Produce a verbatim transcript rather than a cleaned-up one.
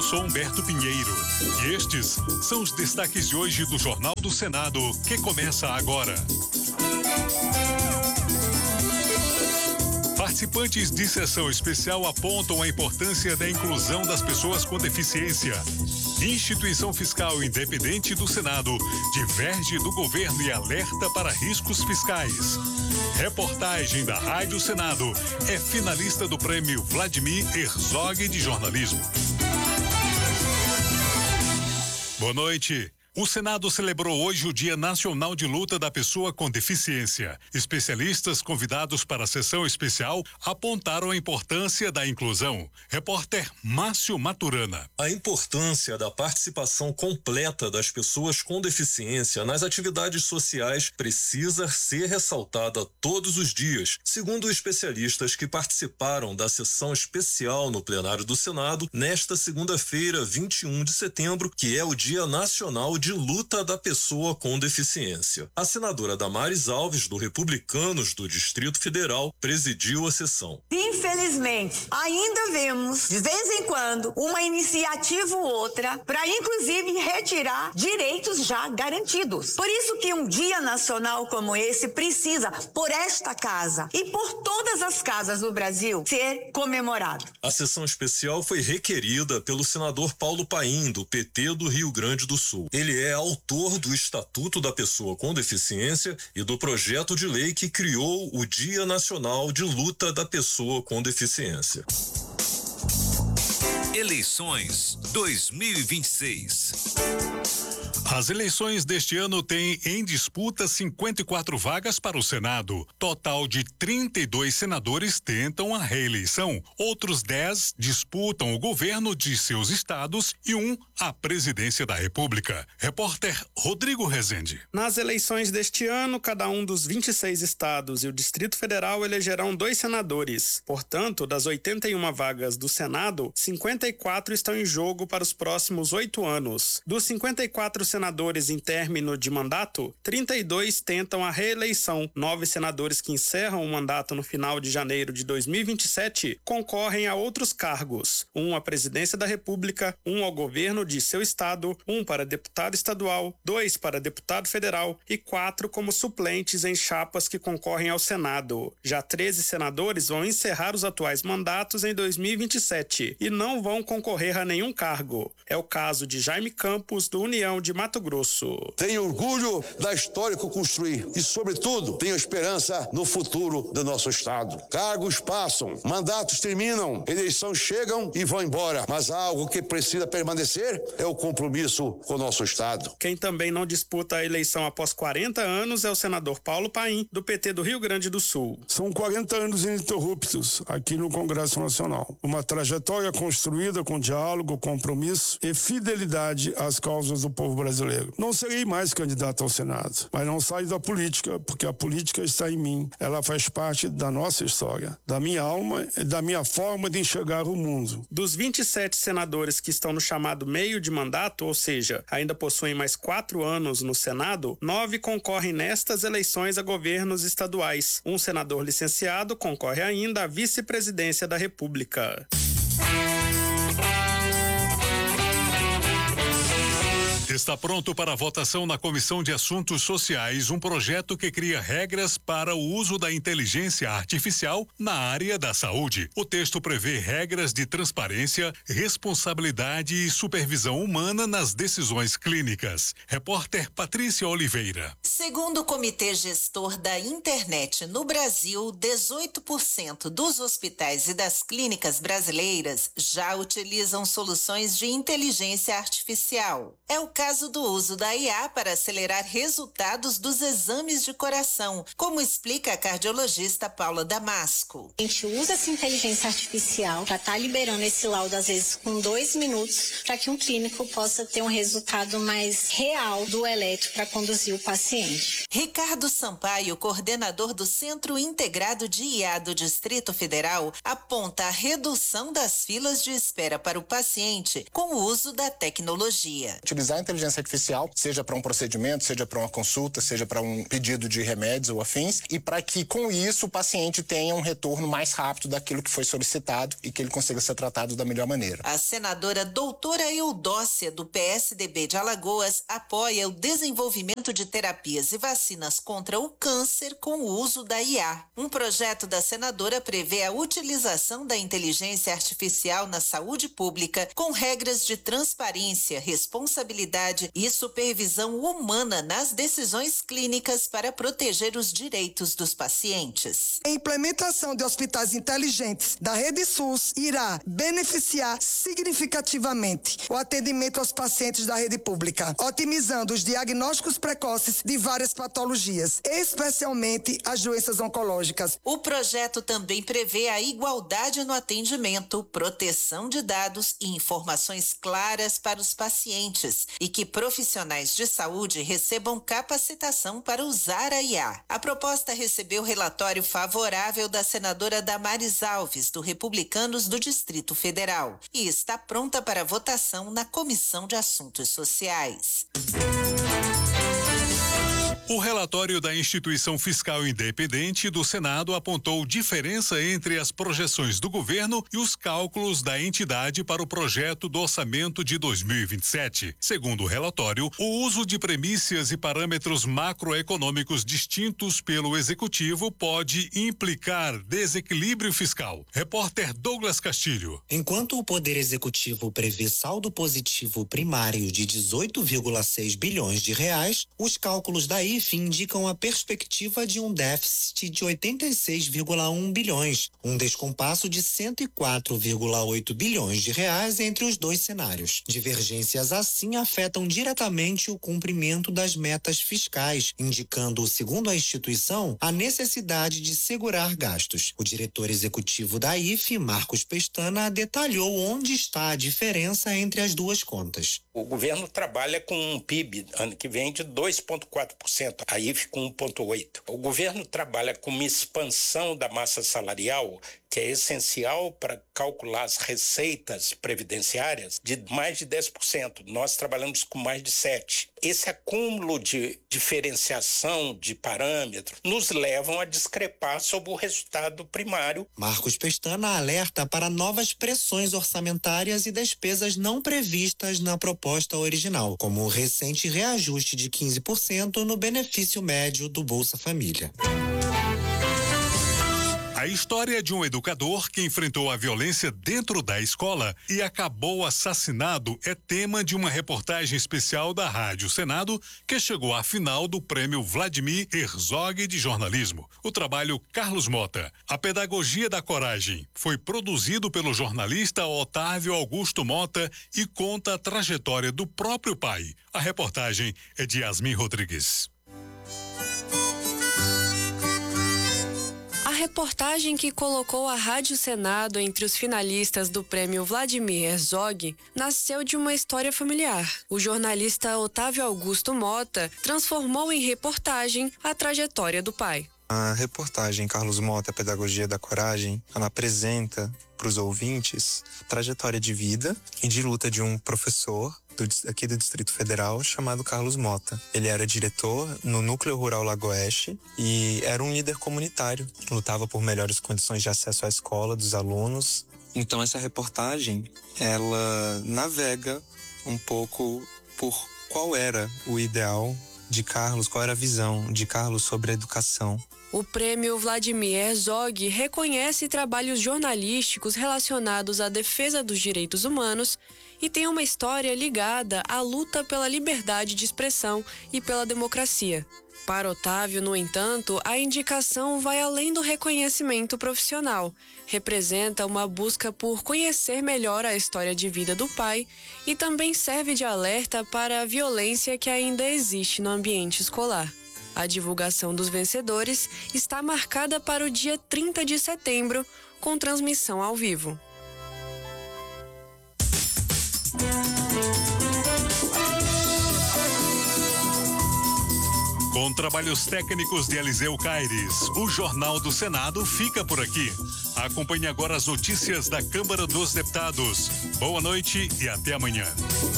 sou Humberto Pinheiro e estes são os destaques de hoje do Jornal do Senado, que começa agora. Participantes de sessão especial apontam a importância da inclusão das pessoas com deficiência. Instituição Fiscal Independente do Senado diverge do governo e alerta para riscos fiscais. Reportagem da Rádio Senado é finalista do prêmio Vladimir Herzog de jornalismo. Boa noite. O Senado celebrou hoje o Dia Nacional de Luta da Pessoa com Deficiência. Especialistas convidados para a sessão especial apontaram a importância da inclusão. Repórter Márcio Maturana. A importância da participação completa das pessoas com deficiência nas atividades sociais precisa ser ressaltada todos os dias, segundo especialistas que participaram da sessão especial no plenário do Senado nesta segunda-feira, vinte e um de setembro, que é o Dia Nacional de de luta da pessoa com deficiência. A senadora Damares Alves, do Republicanos do Distrito Federal, presidiu a sessão. Infelizmente, ainda vemos, de vez em quando, uma iniciativa ou outra para, inclusive, retirar direitos já garantidos. Por isso que um dia nacional como esse precisa, por esta casa e por todas as casas do Brasil, ser comemorado. A sessão especial foi requerida pelo senador Paulo Paim, do P T do Rio Grande do Sul. Ele é autor do Estatuto da Pessoa com Deficiência e do projeto de lei que criou o Dia Nacional de Luta da Pessoa com Deficiência. Eleições dois mil e vinte e seis. As eleições deste ano têm em disputa cinquenta e quatro vagas para o Senado. Total de trinta e dois senadores tentam a reeleição. Outros dez disputam o governo de seus estados e um a presidência da República. Repórter Rodrigo Rezende. Nas eleições deste ano, cada um dos vinte e seis estados e o Distrito Federal elegerão dois senadores. Portanto, das oitenta e uma vagas do Senado, cinquenta e quatro estão em jogo para os próximos oito anos. Dos cinquenta e quatro senadores em término de mandato, trinta e dois tentam a reeleição. Nove senadores que encerram o mandato no final de janeiro de dois mil e vinte e sete concorrem a outros cargos. Um à presidência da República, um ao governo de seu estado, um para deputado estadual, dois para deputado federal e quatro como suplentes em chapas que concorrem ao Senado. Já treze senadores vão encerrar os atuais mandatos em dois mil e vinte e sete e não vão concorrer a nenhum cargo. É o caso de Jaime Campos, do União de Mato Grosso. Tenho orgulho da história que eu construí e, sobretudo, tenho esperança no futuro do nosso estado. Cargos passam, mandatos terminam, eleições chegam e vão embora, mas há algo que precisa permanecer, é o compromisso com o nosso estado. Quem também não disputa a eleição após quarenta anos é o senador Paulo Paim, do P T do Rio Grande do Sul. São quarenta anos ininterruptos aqui no Congresso Nacional. Uma trajetória construída com diálogo, compromisso e fidelidade às causas do povo brasileiro. Não serei mais candidato ao Senado, mas não saio da política, porque a política está em mim. Ela faz parte da nossa história, da minha alma e da minha forma de enxergar o mundo. Dos vinte e sete senadores que estão no chamado meio de mandato, ou seja, ainda possuem mais quatro anos no Senado, nove concorrem nestas eleições a governos estaduais. Um senador licenciado concorre ainda à vice-presidência da República. Está pronto para a votação na Comissão de Assuntos Sociais um projeto que cria regras para o uso da inteligência artificial na área da saúde. O texto prevê regras de transparência, responsabilidade e supervisão humana nas decisões clínicas. Repórter Patrícia Oliveira. Segundo o Comitê Gestor da Internet no Brasil, dezoito por cento dos hospitais e das clínicas brasileiras já utilizam soluções de inteligência artificial. É o caso do uso da I A para acelerar resultados dos exames de coração, como explica a cardiologista Paula Damasco. A gente usa essa inteligência artificial para estar liberando esse laudo, às vezes, com dois minutos, para que um clínico possa ter um resultado mais real do eletro para conduzir o paciente. Ricardo Sampaio, coordenador do Centro Integrado de I A do Distrito Federal, aponta a redução das filas de espera para o paciente com o uso da tecnologia. Utilizar a inteligência artificial, seja para um procedimento, seja para uma consulta, seja para um pedido de remédios ou afins, e para que com isso o paciente tenha um retorno mais rápido daquilo que foi solicitado e que ele consiga ser tratado da melhor maneira. A senadora doutora Eudócia, do P S D B de Alagoas, apoia o desenvolvimento de terapias e vacinas contra o câncer com o uso da I A. Um projeto da senadora prevê a utilização da inteligência artificial na saúde pública com regras de transparência, responsabilidade e supervisão humana nas decisões clínicas para proteger os direitos dos pacientes. A implementação de hospitais inteligentes da Rede SUS irá beneficiar significativamente o atendimento aos pacientes da rede pública, otimizando os diagnósticos precoces de várias patologias, especialmente as doenças oncológicas. O projeto também prevê a igualdade no atendimento, proteção de dados e informações claras para os pacientes e que profissionais de saúde recebam capacitação para usar a I A. A proposta recebeu relatório favorável da senadora Damares Alves, do Republicanos do Distrito Federal, e está pronta para votação na Comissão de Assuntos Sociais. O relatório da Instituição Fiscal Independente do Senado apontou diferença entre as projeções do governo e os cálculos da entidade para o projeto do orçamento de dois mil e vinte e sete. Segundo o relatório, o uso de premissas e parâmetros macroeconômicos distintos pelo Executivo pode implicar desequilíbrio fiscal. Repórter Douglas Castilho. Enquanto o Poder Executivo prevê saldo positivo primário de dezoito vírgula seis bilhões de reais, os cálculos da I F indicam a perspectiva de um déficit de oitenta e seis vírgula um bilhões, um descompasso de cento e quatro vírgula oito bilhões de reais entre os dois cenários. Divergências assim afetam diretamente o cumprimento das metas fiscais, indicando, segundo a instituição, a necessidade de segurar gastos. O diretor executivo da I F, Marcos Pestana, detalhou onde está a diferença entre as duas contas. O governo trabalha com um P I B ano que vem de dois vírgula quatro por cento, a I F com um vírgula oito por cento. O governo trabalha com uma expansão da massa salarial que é essencial para calcular as receitas previdenciárias de mais de dez por cento. Nós trabalhamos com mais de sete por cento. Esse acúmulo de diferenciação de parâmetros nos levam a discrepar sobre o resultado primário. Marcos Pestana alerta para novas pressões orçamentárias e despesas não previstas na proposta original, como o recente reajuste de quinze por cento no benefício médio do Bolsa Família. A história de um educador que enfrentou a violência dentro da escola e acabou assassinado é tema de uma reportagem especial da Rádio Senado que chegou à final do prêmio Vladimir Herzog de jornalismo. O trabalho Carlos Mota, A Pedagogia da Coragem, foi produzido pelo jornalista Otávio Augusto Mota e conta a trajetória do próprio pai. A reportagem é de Yasmin Rodrigues. A reportagem que colocou a Rádio Senado entre os finalistas do prêmio Vladimir Herzog nasceu de uma história familiar. O jornalista Otávio Augusto Mota transformou em reportagem a trajetória do pai. A reportagem Carlos Mota, A Pedagogia da Coragem, ela apresenta para os ouvintes a trajetória de vida e de luta de um professor do, aqui do Distrito Federal chamado Carlos Mota. Ele era diretor no Núcleo Rural Lagoeste e era um líder comunitário. Lutava por melhores condições de acesso à escola dos alunos. Então essa reportagem, ela navega um pouco por qual era o ideal de Carlos, qual era a visão de Carlos sobre a educação. O prêmio Vladimir Herzog reconhece trabalhos jornalísticos relacionados à defesa dos direitos humanos e tem uma história ligada à luta pela liberdade de expressão e pela democracia. Para Otávio, no entanto, a indicação vai além do reconhecimento profissional. Representa uma busca por conhecer melhor a história de vida do pai e também serve de alerta para a violência que ainda existe no ambiente escolar. A divulgação dos vencedores está marcada para o dia trinta de setembro, com transmissão ao vivo. Com trabalhos técnicos de Eliseu Caires, o Jornal do Senado fica por aqui. Acompanhe agora as notícias da Câmara dos Deputados. Boa noite e até amanhã.